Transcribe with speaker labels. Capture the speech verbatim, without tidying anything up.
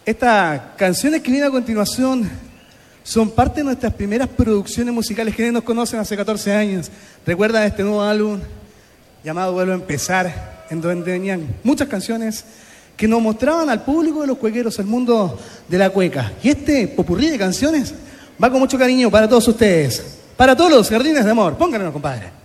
Speaker 1: Estas canciones que vienen a continuación son parte de nuestras primeras producciones musicales. Quienes nos conocen hace catorce años recuerdan este nuevo álbum llamado Vuelvo a Empezar, en donde venían muchas canciones que nos mostraban al público de los cuequeros el mundo de la cueca. Y este popurrí de canciones va con mucho cariño para todos ustedes, para todos los jardines de amor. Pónganlo, compadre.